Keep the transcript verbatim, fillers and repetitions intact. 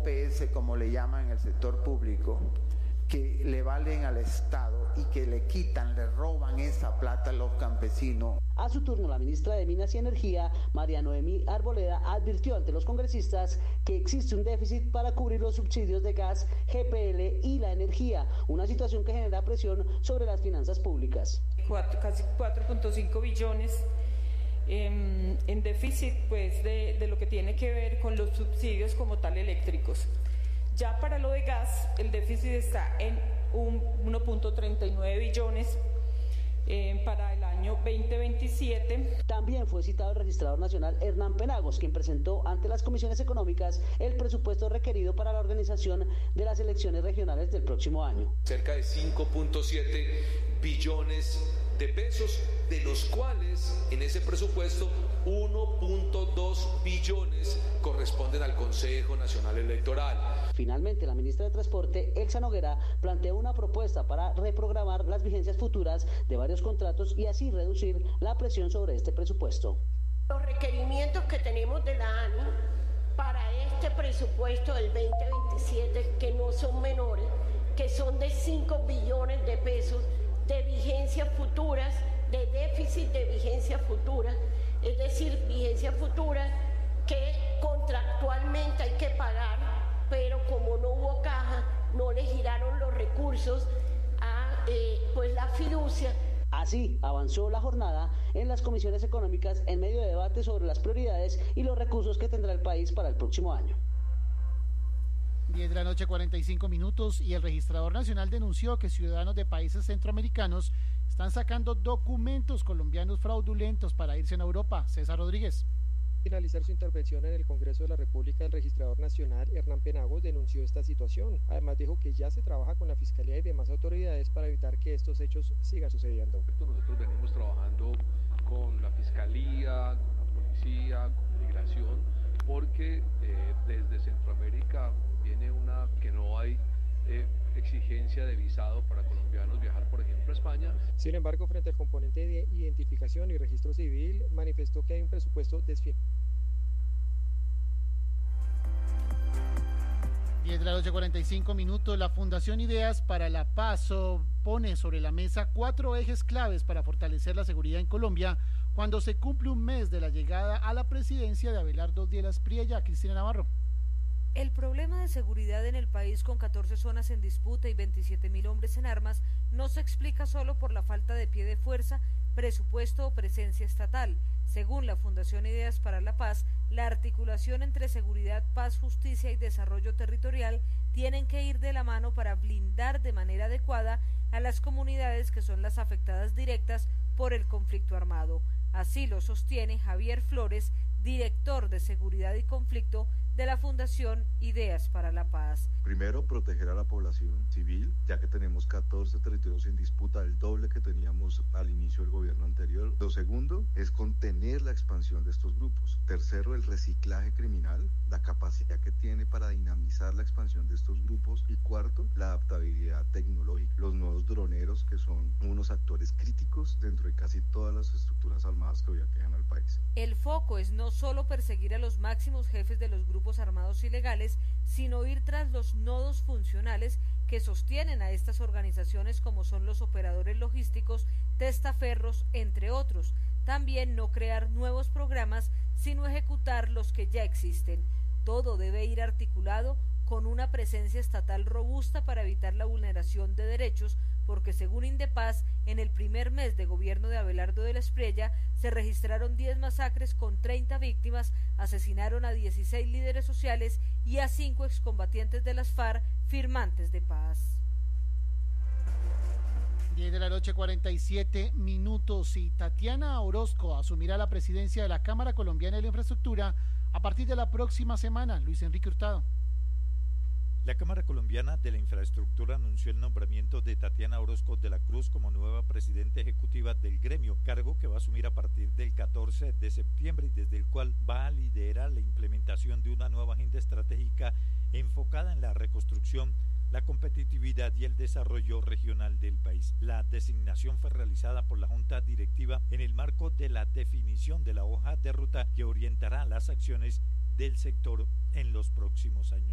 O P S, como le llaman en el sector público, que le valen al Estado y que le quitan, le roban esa plata a los campesinos. A su turno, la ministra de Minas y Energía, María Noemí Arboleda, advirtió ante los congresistas que existe un déficit para cubrir los subsidios de gas, G P L y la energía, una situación que genera presión sobre las finanzas públicas. Cuatro, casi cuatro punto cinco billones en, en déficit pues, de, de lo que tiene que ver con los subsidios como tal eléctricos. Ya para lo de gas, el déficit está en uno punto treinta y nueve billones eh, para el año veinte veintisiete. También fue citado el registrador nacional Hernán Penagos, quien presentó ante las comisiones económicas el presupuesto requerido para la organización de las elecciones regionales del próximo año. Cerca de cinco punto siete billones de pesos, de los cuales en ese presupuesto uno punto dos billones corresponden al Consejo Nacional Electoral. Finalmente, la ministra de Transporte, Elsa Noguera, planteó una propuesta para reprogramar las vigencias futuras de varios contratos y así reducir la presión sobre este presupuesto. Los requerimientos que tenemos de la A N I para este presupuesto del veinte veintisiete, que no son menores, que son de cinco billones de pesos de vigencias futuras, de déficit de vigencias futuras, es decir, vigencias futuras que contractualmente hay que pagar, pero como no hubo caja, no le giraron los recursos a eh, pues la fiducia. Así avanzó la jornada en las comisiones económicas en medio de debate sobre las prioridades y los recursos que tendrá el país para el próximo año. diez de la noche, cuarenta y cinco minutos, y el registrador nacional denunció que ciudadanos de países centroamericanos están sacando documentos colombianos fraudulentos para irse a Europa. César Rodríguez. Al finalizar su intervención en el Congreso de la República, el registrador nacional Hernán Penagos denunció esta situación. Además dijo que ya se trabaja con la Fiscalía y demás autoridades para evitar que estos hechos sigan sucediendo. Nosotros venimos trabajando con la Fiscalía, con la Policía, con Migración, porque eh, desde Centroamérica viene una que no hay eh, exigencia de visado para colombianos viajar, por ejemplo, a España. Sin embargo, frente al componente de identificación y registro civil, manifestó que hay un presupuesto desfinanciado. diez de la noche, cuarenta y cinco minutos. La Fundación Ideas para la Paz pone sobre la mesa cuatro ejes claves para fortalecer la seguridad en Colombia cuando se cumple un mes de la llegada a la presidencia de Abelardo Díaz Priella. Cristina Navarro. El problema de seguridad en el país, con catorce zonas en disputa y veintisiete mil hombres en armas, no se explica solo por la falta de pie de fuerza, presupuesto o presencia estatal. Según la Fundación Ideas para la Paz, la articulación entre seguridad, paz, justicia y desarrollo territorial tienen que ir de la mano para blindar de manera adecuada a las comunidades que son las afectadas directas por el conflicto armado. Así lo sostiene Javier Flores, director de Seguridad y Conflicto de la Fundación Ideas para la Paz. Primero, proteger a la población civil, ya que tenemos catorce territorios en disputa, el doble que teníamos al inicio del gobierno anterior. Lo segundo es contener la expansión de estos grupos. Tercero, el reciclaje criminal, la capacidad que tiene para dinamizar la expansión de estos grupos. Y cuarto, la adaptabilidad tecnológica. Los nuevos droneros, que son unos actores críticos dentro de casi todas las estructuras armadas que hoy aquejan al país. El foco es no solo perseguir a los máximos jefes de los grupos armados ilegales, sino ir tras los nodos funcionales que sostienen a estas organizaciones, como son los operadores logísticos, testaferros, entre otros. También no crear nuevos programas, sino ejecutar los que ya existen. Todo debe ir articulado con una presencia estatal robusta para evitar la vulneración de derechos, porque según Indepaz, en el primer mes de gobierno de Abelardo Díaz Priella se registraron diez masacres con treinta víctimas, asesinaron a dieciséis líderes sociales y a cinco excombatientes de las FARC firmantes de paz. diez de la noche, cuarenta y siete minutos, y Tatiana Orozco asumirá la presidencia de la Cámara Colombiana de la Infraestructura a partir de la próxima semana. Luis Enrique Hurtado. La Cámara Colombiana de la Infraestructura anunció el nombramiento de Tatiana Orozco de la Cruz como nueva presidenta ejecutiva del gremio, cargo que va a asumir a partir del catorce de septiembre y desde el cual va a liderar la implementación de una nueva agenda estratégica enfocada en la reconstrucción, la competitividad y el desarrollo regional del país. La designación fue realizada por la Junta Directiva en el marco de la definición de la hoja de ruta que orientará las acciones del sector en los próximos años.